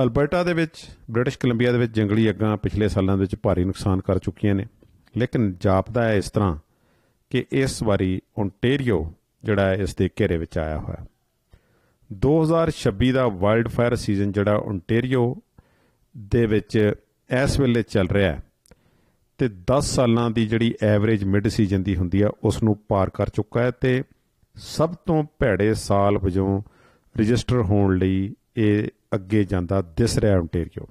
Alberta ਦੇ ਵਿੱਚ British Columbia ਦੇ ਵਿੱਚ ਜੰਗਲੀ ਅੱਗਾਂ ਪਿਛਲੇ ਸਾਲਾਂ ਦੇ ਵਿੱਚ ਭਾਰੀ ਨੁਕਸਾਨ ਕਰ ਚੁੱਕੀਆਂ ਨੇ, ਲੇਕਿਨ ਜਾਪਦਾ ਹੈ ਇਸ ਤਰ੍ਹਾਂ ਕਿ ਇਸ ਵਾਰੀ ਓਨਟੇਰੀਓ ਜਿਹੜਾ ਹੈ ਇਸ ਦੇ ਘੇਰੇ ਵਿੱਚ ਆਇਆ ਹੋਇਆ। 2026 ਦਾ ਵਾਈਲਡ ਫਾਇਰ ਸੀਜ਼ਨ ਜਿਹੜਾ ਓਨਟੇਰੀਓ ਦੇ ਵਿੱਚ ਇਸ ਵੇਲੇ ਚੱਲ ਰਿਹਾ ਅਤੇ 10 ਸਾਲਾਂ ਦੀ ਜਿਹੜੀ ਐਵਰੇਜ ਮਿਡ ਸੀਜ਼ਨ ਦੀ ਹੁੰਦੀ ਆ ਉਸ ਨੂੰ ਪਾਰ ਕਰ ਚੁੱਕਾ ਹੈ ਅਤੇ ਸਭ ਤੋਂ ਭੈੜੇ ਸਾਲ ਵਜੋਂ ਰਜਿਸਟਰ ਹੋਣ ਲਈ ਇਹ ਅੱਗੇ ਜਾਂਦਾ ਦਿਸ ਰਿਹਾ ਓਨਟੇਰੀਓ।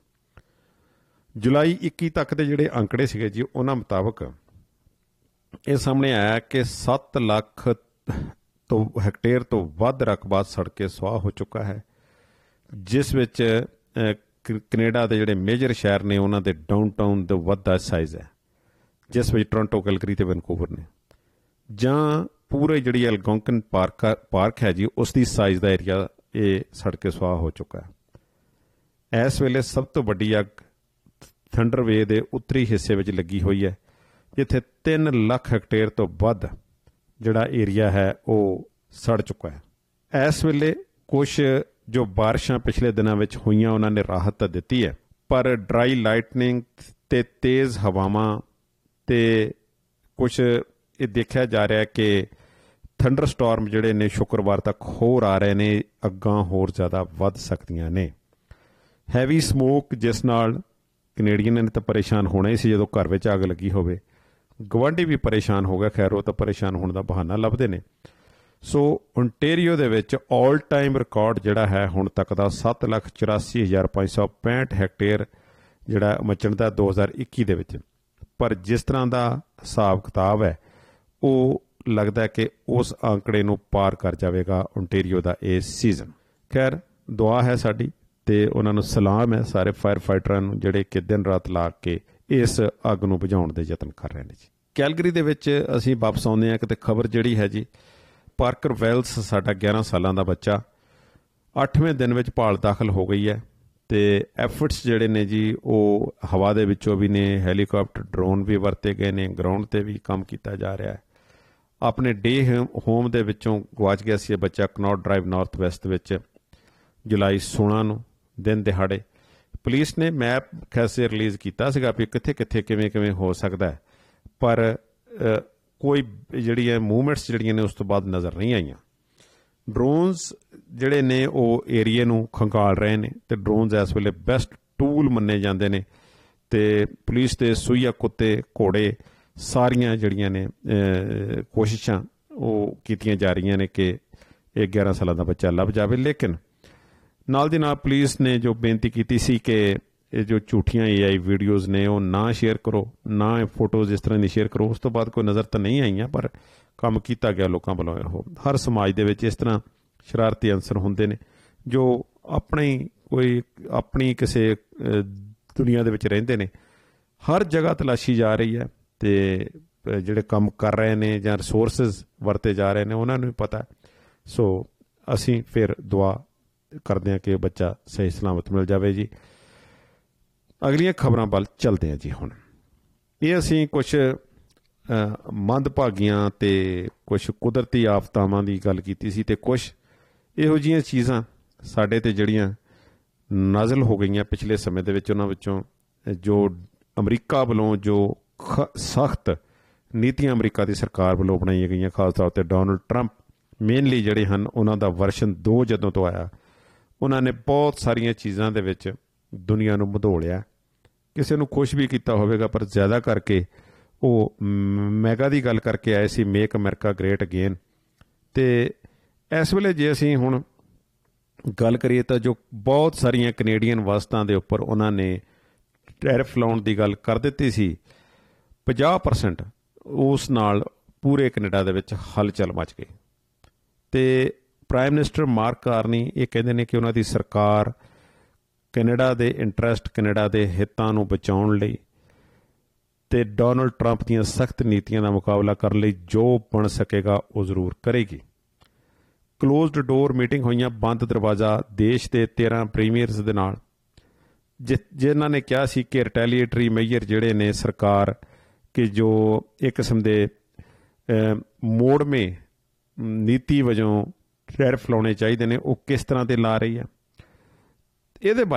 ਜੁਲਾਈ 21 ਤੱਕ ਦੇ ਜਿਹੜੇ ਅੰਕੜੇ ਸੀਗੇ ਜੀ, ਉਹਨਾਂ ਮੁਤਾਬਕ ਇਹ ਸਾਹਮਣੇ ਆਇਆ ਕਿ 7 ਲੱਖ ਤੋਂ ਹੈਕਟੇਅਰ ਤੋਂ ਵੱਧ ਰਕਬਾ ਸੜ ਕੇ ਸੁਆਹ ਹੋ ਚੁੱਕਾ ਹੈ, ਜਿਸ ਵਿੱਚ ਕੈਨੇਡਾ ਦੇ ਜਿਹੜੇ ਮੇਜਰ ਸ਼ਹਿਰ ਨੇ ਉਹਨਾਂ ਦੇ ਡਾਊਨਟਾਊਨ ਦਾ ਵੱਧਦਾ ਸਾਈਜ਼ ਹੈ, ਜਿਸ ਵਿੱਚ ਟੋਰਾਂਟੋ, ਕੈਲਗਰੀ ਅਤੇ ਵੈਨਕੂਵਰ ਨੇ, ਜਾਂ ਪੂਰੇ ਜਿਹੜੀ ਐਲਗੋਂਕਨ ਪਾਰਕ ਹੈ ਜੀ ਉਸ ਦੀ ਸਾਈਜ਼ ਦਾ ਏਰੀਆ ਇਹ ਸੜ ਕੇ ਸੁਆਹ ਹੋ ਚੁੱਕਾ ਹੈ। ਇਸ ਵੇਲੇ ਸਭ ਤੋਂ ਵੱਡੀ ਅੱਗ ਥੰਡਰ ਵੇ ਦੇ ਉੱਤਰੀ ਹਿੱਸੇ ਵਿੱਚ ਲੱਗੀ ਹੋਈ ਹੈ, ਜਿੱਥੇ 3 ਲੱਖ ਹੈਕਟੇਅਰ ਤੋਂ ਵੱਧ ਜਿਹੜਾ ਏਰੀਆ ਹੈ ਉਹ ਸੜ ਚੁੱਕਾ ਹੈ। ਇਸ ਵੇਲੇ ਕੁਛ ਜੋ ਬਾਰਿਸ਼ਾਂ ਪਿਛਲੇ ਦਿਨਾਂ ਵਿੱਚ ਹੋਈਆਂ ਉਹਨਾਂ ਨੇ ਰਾਹਤ ਤਾਂ ਦਿੱਤੀ ਹੈ, ਪਰ ਡਰਾਈ ਲਾਈਟਨਿੰਗ ਅਤੇ ਤੇਜ਼ ਹਵਾਵਾਂ ਅਤੇ ਕੁਛ ਇਹ ਦੇਖਿਆ ਜਾ ਰਿਹਾ ਕਿ ਥੰਡਰ ਸਟੋਰਮ ਜਿਹੜੇ ਨੇ ਸ਼ੁੱਕਰਵਾਰ ਤੱਕ ਹੋਰ ਆ ਰਹੇ ਨੇ, ਅੱਗਾਂ ਹੋਰ ਜ਼ਿਆਦਾ ਵੱਧ ਸਕਦੀਆਂ ਨੇ। ਹੈਵੀ ਸਮੋਕ ਜਿਸ ਨਾਲ ਕੈਨੇਡੀਅਨ ਨੇ ਤਾਂ ਪਰੇਸ਼ਾਨ ਹੋਣਾ ਹੀ ਸੀ ਜਦੋਂ ਘਰ ਵਿੱਚ ਅੱਗ ਲੱਗੀ ਹੋਵੇ, ਗਵਾਂਢੀ ਵੀ ਪਰੇਸ਼ਾਨ ਹੋ ਗਿਆ, ਖੈਰ ਉਹ ਤਾਂ ਪਰੇਸ਼ਾਨ ਹੋਣ ਦਾ ਬਹਾਨਾ ਲੱਭਦੇ ਨੇ। ਸੋ ਓਨਟੇਰੀਓ ਦੇ ਵਿੱਚ ਆਲ ਟਾਈਮ ਰਿਕਾਰਡ ਜਿਹੜਾ ਹੈ ਹੁਣ ਤੱਕ ਦਾ 7,84,565 ਹੈਕਟੇਅਰ ਜਿਹੜਾ ਮੱਚਣ ਦਾ 2021 ਦੇ ਵਿੱਚ, ਪਰ ਜਿਸ ਤਰ੍ਹਾਂ ਦਾ ਹਿਸਾਬ ਕਿਤਾਬ ਹੈ ਉਹ ਲੱਗਦਾ ਕਿ ਉਸ ਅੰਕੜੇ ਨੂੰ ਪਾਰ ਕਰ ਜਾਵੇਗਾ ਓਨਟੇਰੀਓ ਦਾ ਇਹ ਸੀਜ਼ਨ। ਖੈਰ ਦੁਆ ਹੈ ਸਾਡੀ ਅਤੇ ਉਹਨਾਂ ਨੂੰ ਸਲਾਮ ਹੈ ਸਾਰੇ ਫਾਇਰ ਫਾਈਟਰਾਂ ਨੂੰ ਜਿਹੜੇ ਕਿ ਦਿਨ ਰਾਤ ਲਾ ਕੇ ਇਸ ਅੱਗ ਨੂੰ ਬੁਝਾਉਣ ਦੇ ਯਤਨ ਕਰ ਰਹੇ ਨੇ ਜੀ। ਕੈਲਗਰੀ ਦੇ ਵਿੱਚ ਅਸੀਂ ਵਾਪਸ ਆਉਂਦੇ ਹਾਂ ਕਿਤੇ ਖਬਰ ਜਿਹੜੀ ਹੈ ਜੀ, ਪਾਰਕਰ ਵੈਲਸ ਸਾਡਾ 11 ਸਾਲਾਂ ਦਾ ਬੱਚਾ 8ਵੇਂ ਦਿਨ ਵਿੱਚ ਭਾਲ ਦਾਖਲ ਹੋ ਗਈ ਹੈ ਅਤੇ ਐਫਰਟਸ ਜਿਹੜੇ ਨੇ ਜੀ ਉਹ ਹਵਾ ਦੇ ਵਿੱਚੋਂ ਵੀ ਨੇ, ਹੈਲੀਕਾਪਟਰ ਡਰੋਨ ਵੀ ਵਰਤੇ ਗਏ ਨੇ, ਗਰਾਊਂਡ 'ਤੇ ਵੀ ਕੰਮ ਕੀਤਾ ਜਾ ਰਿਹਾ ਹੈ। ਆਪਣੇ ਡੇ ਹੋਮ ਦੇ ਵਿੱਚੋਂ ਗਵਾਚ ਗਿਆ ਸੀ ਇਹ ਬੱਚਾ ਕਨੌਟ ਡਰਾਈਵ ਨਾਰਥ ਵੈਸਟ ਵਿੱਚ ਜੁਲਾਈ 16 ਨੂੰ ਦਿਨ ਦਿਹਾੜੇ। ਪੁਲਿਸ ਨੇ ਮੈਪ ਖੈਸੇ ਰਿਲੀਜ਼ ਕੀਤਾ ਸੀਗਾ ਵੀ ਕਿੱਥੇ ਕਿੱਥੇ ਕਿਵੇਂ ਕਿਵੇਂ ਹੋ ਸਕਦਾ, ਪਰ ਕੋਈ ਜਿਹੜੀ ਹੈ ਮੂਵਮੈਂਟਸ ਜਿਹੜੀਆਂ ਨੇ ਉਸ ਤੋਂ ਬਾਅਦ ਨਜ਼ਰ ਨਹੀਂ ਆਈਆਂ। ਡਰੋਨਸ ਜਿਹੜੇ ਨੇ ਉਹ ਏਰੀਏ ਨੂੰ ਖੰਗਾਲ ਰਹੇ ਨੇ ਅਤੇ ਡਰੋਨਸ ਇਸ ਵੇਲੇ ਬੈਸਟ ਟੂਲ ਮੰਨੇ ਜਾਂਦੇ ਨੇ ਅਤੇ ਪੁਲਿਸ ਦੇ ਸੂਈਆ ਕੁੱਤੇ, ਘੋੜੇ, ਸਾਰੀਆਂ ਜਿਹੜੀਆਂ ਨੇ ਕੋਸ਼ਿਸ਼ਾਂ ਉਹ ਕੀਤੀਆਂ ਜਾ ਰਹੀਆਂ ਨੇ ਕਿ ਇਹ 11 ਸਾਲਾਂ ਦਾ ਬੱਚਾ ਲੱਭ ਜਾਵੇ। ਲੇਕਿਨ ਨਾਲ ਦੀ ਨਾਲ ਪੁਲਿਸ ਨੇ ਜੋ ਬੇਨਤੀ ਕੀਤੀ ਸੀ ਕਿ ਇਹ ਜੋ ਝੂਠੀਆਂ AI ਵੀਡੀਓਜ਼ ਨੇ ਉਹ ਨਾ ਸ਼ੇਅਰ ਕਰੋ, ਨਾ ਇਹ ਫੋਟੋਜ਼ ਇਸ ਤਰ੍ਹਾਂ ਦੀ ਸ਼ੇਅਰ ਕਰੋ, ਉਸ ਤੋਂ ਬਾਅਦ ਕੋਈ ਨਜ਼ਰ ਤਾਂ ਨਹੀਂ ਆਈਆਂ, ਪਰ ਕੰਮ ਕੀਤਾ ਗਿਆ ਲੋਕਾਂ ਵੱਲੋਂ। ਉਹ ਹਰ ਸਮਾਜ ਦੇ ਵਿੱਚ ਇਸ ਤਰ੍ਹਾਂ ਸ਼ਰਾਰਤੀ ਅਨਸਰ ਹੁੰਦੇ ਨੇ ਜੋ ਆਪਣੀ ਕਿਸੇ ਦੁਨੀਆ ਦੇ ਵਿੱਚ ਰਹਿੰਦੇ ਨੇ। ਹਰ ਜਗ੍ਹਾ ਤਲਾਸ਼ੀ ਜਾ ਰਹੀ ਹੈ ਅਤੇ ਜਿਹੜੇ ਕੰਮ ਕਰ ਰਹੇ ਨੇ ਜਾਂ ਰਿਸੋਰਸਿਸ ਵਰਤੇ ਜਾ ਰਹੇ ਨੇ ਉਹਨਾਂ ਨੂੰ ਵੀ ਪਤਾ। ਸੋ ਅਸੀਂ ਫਿਰ ਦੁਆ ਕਰਦੇ ਹਾਂ ਕਿ ਬੱਚਾ ਸਹੀ ਸਲਾਮਤ ਮਿਲ ਜਾਵੇ ਜੀ। ਅਗਲੀਆਂ ਖਬਰਾਂ ਵੱਲ ਚੱਲਦੇ ਹਾਂ ਜੀ। ਹੁਣ ਇਹ ਅਸੀਂ ਕੁਛ ਮੰਦਭਾਗੀਆਂ ਅਤੇ ਕੁਛ ਕੁਦਰਤੀ ਆਫਤਾਵਾਂ ਦੀ ਗੱਲ ਕੀਤੀ ਸੀ ਅਤੇ ਕੁਛ ਇਹੋ ਜਿਹੀਆਂ ਚੀਜ਼ਾਂ ਸਾਡੇ 'ਤੇ ਜਿਹੜੀਆਂ ਨਾਜ਼ਲ ਹੋ ਗਈਆਂ ਪਿਛਲੇ ਸਮੇਂ ਦੇ ਵਿੱਚ, ਉਹਨਾਂ ਵਿੱਚੋਂ ਜੋ ਅਮਰੀਕਾ ਵੱਲੋਂ ਜੋ ਸਖਤ ਨੀਤੀਆਂ ਅਮਰੀਕਾ ਦੀ ਸਰਕਾਰ ਵੱਲੋਂ ਬਣਾਈਆਂ ਗਈਆਂ, ਖਾਸ ਤੌਰ 'ਤੇ ਡੋਨਲਡ ਟਰੰਪ ਮੇਨਲੀ ਜਿਹੜੇ ਹਨ, ਉਹਨਾਂ ਦਾ ਵਰਸ਼ਨ 2 ਜਦੋਂ ਤੋਂ ਆਇਆ, ਉਹਨਾਂ ਨੇ ਬਹੁਤ ਸਾਰੀਆਂ ਚੀਜ਼ਾਂ ਦੇ ਵਿੱਚ ਦੁਨੀਆ ਨੂੰ ਮਧੋਲਿਆ। ਕਿਸੇ ਨੂੰ ਖੁਸ਼ ਵੀ ਕੀਤਾ ਹੋਵੇਗਾ, ਪਰ ਜ਼ਿਆਦਾ ਕਰਕੇ ਉਹ ਮੈਗਾ ਦੀ ਗੱਲ ਕਰਕੇ ਆਏ ਸੀ, ਮੇਕ ਅਮਰੀਕਾ ਗ੍ਰੇਟ ਅਗੇਨ। ਅਤੇ ਇਸ ਵੇਲੇ ਜੇ ਅਸੀਂ ਹੁਣ ਗੱਲ ਕਰੀਏ ਤਾਂ ਜੋ ਬਹੁਤ ਸਾਰੀਆਂ ਕੈਨੇਡੀਅਨ ਵਸਤਾਂ ਦੇ ਉੱਪਰ ਉਹਨਾਂ ਨੇ ਟੈਰਿਫ ਲਾਉਣ ਦੀ ਗੱਲ ਕਰ ਦਿੱਤੀ ਸੀ, 50% ਉਸ ਨਾਲ ਪੂਰੇ ਕੈਨੇਡਾ ਦੇ ਵਿੱਚ ਹਲਚਲ ਮਚ ਗਈ। ਅਤੇ ਪ੍ਰਾਈਮ ਮਿਨਿਸਟਰ ਮਾਰਕ ਕਾਰਨੀ ਇਹ ਕਹਿੰਦੇ ਨੇ ਕਿ ਉਹਨਾਂ ਦੀ ਸਰਕਾਰ ਕੈਨੇਡਾ ਦੇ ਇੰਟਰਸਟ, ਕੈਨੇਡਾ ਦੇ ਹਿੱਤਾਂ ਨੂੰ ਬਚਾਉਣ ਲਈ ਅਤੇ ਡੋਨਲਡ ਟਰੰਪ ਦੀਆਂ ਸਖਤ ਨੀਤੀਆਂ ਦਾ ਮੁਕਾਬਲਾ ਕਰਨ ਲਈ ਜੋ ਬਣ ਸਕੇਗਾ ਉਹ ਜ਼ਰੂਰ ਕਰੇਗੀ। ਕਲੋਜ਼ਡ ਡੋਰ ਮੀਟਿੰਗ ਹੋਈਆਂ, ਬੰਦ ਦਰਵਾਜ਼ਾ, ਦੇਸ਼ ਦੇ 13 ਪ੍ਰੀਮੀਅਰਸ ਦੇ ਨਾਲ, ਜਿਨ੍ਹਾਂ ਨੇ ਕਿਹਾ ਸੀ ਕਿ ਰਿਟੈਲੀਏਟਰੀ ਮੇਜਰ ਜਿਹੜੇ ਨੇ ਸਰਕਾਰ ਕਿ ਜੋ ਇੱਕ ਕਿਸਮ ਦੇ ਮੋੜਵੇਂ ਨੀਤੀ ਵਜੋਂ ਟੈਰਿਫ ਲਾਉਣੇ ਚਾਹੀਦੇ ਨੇ, ਉਹ ਕਿਸ ਤਰ੍ਹਾਂ ਦੇ ਲਾ ਰਹੀ ਹੈ। ਇਹਦੇ ਬਾਰੇ